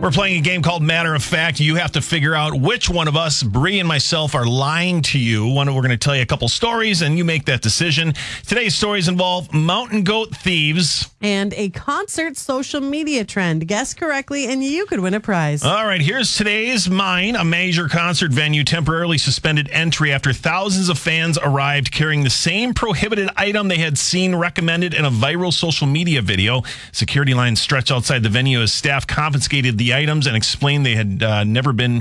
We're playing a game called Matter of Fact. You have to figure out which one of us, Bree and myself, are lying to you. We're going to tell you a couple stories, and you make that decision. Today's stories involve mountain goat thieves. And a concert social media trend. Guess correctly, and you could win a prize. All right, here's today's mine. A major concert venue temporarily suspended entry after thousands of fans arrived carrying the same prohibited item they had seen recommended in a viral social media video. Security lines stretched outside the venue as staff confiscated the items and explained they had never been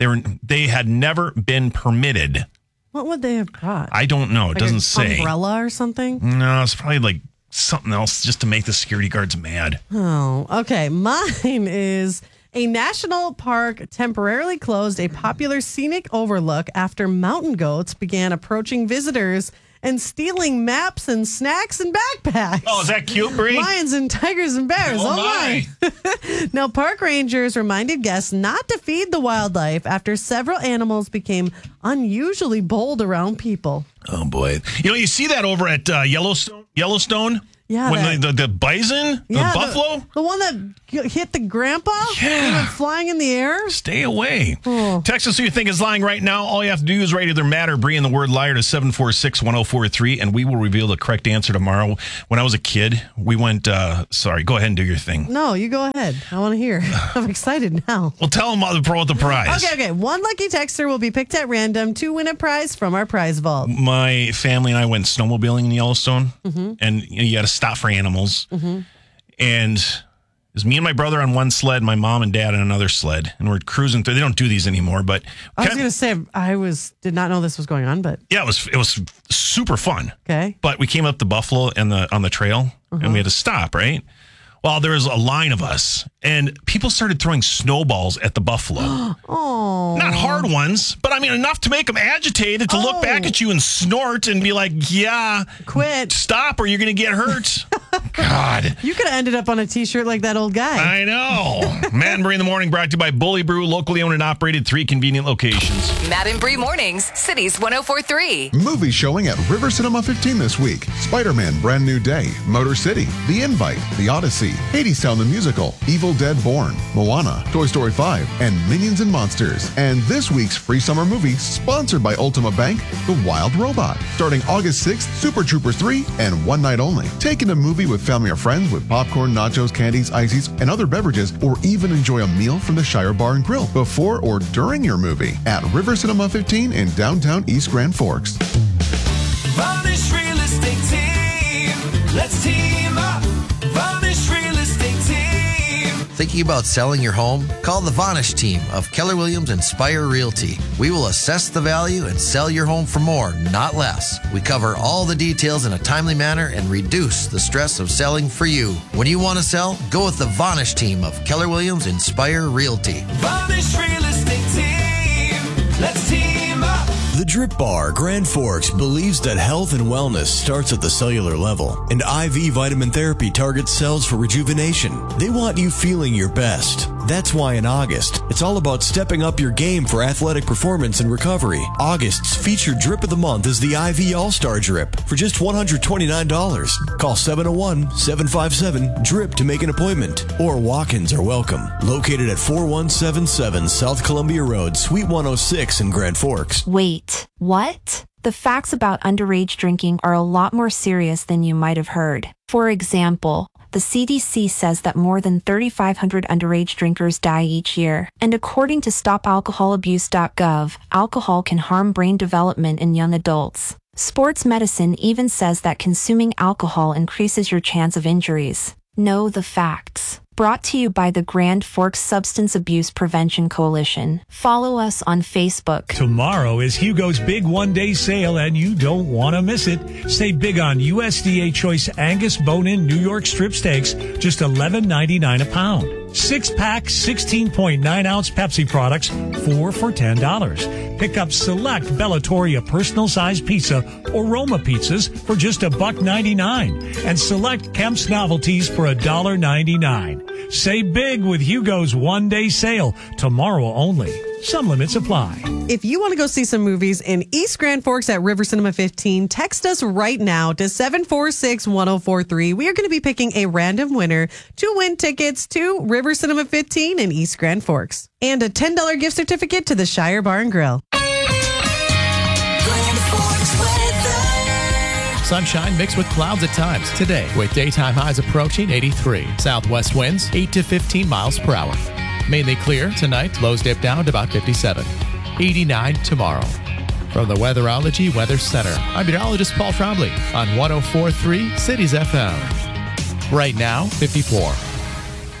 permitted. What would they have brought? I don't know. It doesn't say. Umbrella or something? No, it's probably like something else just to make the security guards mad. Oh, okay. Mine is a national park temporarily closed a popular scenic overlook after mountain goats began approaching visitors and stealing maps and snacks and backpacks. Oh, is that cute, Bree? Lions and tigers and bears. Oh my. Now, park rangers reminded guests not to feed the wildlife after several animals became unusually bold around people. Oh, boy. You see that over at Yellowstone? Yeah. When the bison? The buffalo? The one that hit the grandpa? Yeah. They went flying in the air? Stay away. Oh. Text us who you think is lying right now. All you have to do is write either Matt or Bree in the word liar to 746-1043, and we will reveal the correct answer tomorrow. When I was a kid, we went, sorry, go ahead and do your thing. No, you go ahead. I want to hear. I'm excited now. Well, tell them what the prize. Okay. One lucky texter will be picked at random to win a prize from our prize vault. My family and I went snowmobiling in Yellowstone, and you got to stop for animals. And it was me and my brother on one sled, my mom and dad on another sled, and we're cruising through. They don't do these anymore, but I was going to say did not know this was going on, but yeah, it was super fun. Okay, but we came up to Buffalo and on the trail, and we had to stop. Right. Well, there was a line of us, and people started throwing snowballs at the buffalo. Oh, not hard ones, but I mean enough to make them agitated to look back at you and snort and be like, "Yeah, quit, stop, or you're going to get hurt." God, you could have ended up on a T-shirt like that old guy. I know. Matt and Bree in the morning, brought to you by Bully Brew, locally owned and operated, 3 convenient locations. Matt and Bree mornings, Cities 104.3. Movie showing at River Cinema 15 this week. Spider-Man: Brand New Day, Motor City, The Invite, The Odyssey, Hadestown the Musical, Evil Dead Born, Moana, Toy Story 5, and Minions and Monsters. And this week's free summer movie, sponsored by Ultima Bank, The Wild Robot. Starting August 6th, Super Troopers 3, and one night only. Take in a movie with family or friends with popcorn, nachos, candies, ices, and other beverages, or even enjoy a meal from the Shire Bar and Grill before or during your movie at River Cinema 15 in downtown East Grand Forks. Varnish Real Estate Team. Let's team up. Varnish Real Estate Team. Thinking about selling your home? Call the Vanish team of Keller Williams Inspire Realty. We will assess the value and sell your home for more, not less. We cover all the details in a timely manner and reduce the stress of selling for you. When you want to sell, go with the Vanish team of Keller Williams Inspire Realty. Varnish Real Estate Team. Let's team up. The Drip Bar, Grand Forks, believes that health and wellness starts at the cellular level, and IV vitamin therapy targets cells for rejuvenation. They want you feeling your best. That's why in August, it's all about stepping up your game for athletic performance and recovery. August's featured drip of the month is the IV All-Star Drip for just $129. Call 701-757-DRIP to make an appointment, or walk-ins are welcome. Located at 4177 South Columbia Road, Suite 106 in Grand Forks. Wait, what? The facts about underage drinking are a lot more serious than you might have heard. For example, the CDC says that more than 3,500 underage drinkers die each year. And according to StopAlcoholAbuse.gov, alcohol can harm brain development in young adults. Sports medicine even says that consuming alcohol increases your chance of injuries. Know the facts. Brought to you by the Grand Forks Substance Abuse Prevention Coalition. Follow us on Facebook. Tomorrow is Hugo's big one-day sale, and you don't want to miss it. Save big on USDA Choice Angus Bone-In New York Strip Steaks, just $11.99 a pound. 6-pack, 16.9-ounce Pepsi products, 4 for $10. Pick up select Bellatoria personal-sized pizza or Roma pizzas for just $1.99, and select Kemp's novelties for $1.99. Save big with Hugo's one-day sale, tomorrow only. Some limits apply. If you want to go see some movies in East Grand Forks at River Cinema 15, text us right now to 746-1043. We are going to be picking a random winner to win tickets to River Cinema 15 in East Grand Forks and a $10 gift certificate to the Shire Bar and Grill. Sunshine mixed with clouds at times today with daytime highs approaching 83. Southwest winds 8 to 15 miles per hour. Mainly clear tonight. Lows dip down to about 57. 89 tomorrow. From the Weatherology Weather Center, I'm meteorologist Paul Trombley on 104.3 Cities FM. Right now, 54.